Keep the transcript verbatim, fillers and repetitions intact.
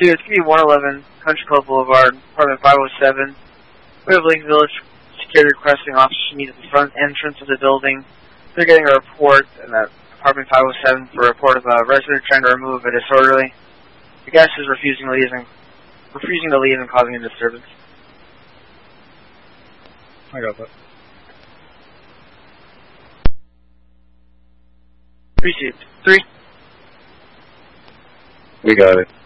Two, it's going to be one eleven Country Club Boulevard, apartment five oh seven. We have Lake Village security requesting officers to meet at the front entrance of the building. They're getting a report in that apartment five oh seven for a report of a resident trying to remove a disorderly. The guest is refusing to leave and refusing to leave and causing a disturbance. I got that. Received. Three. We got it.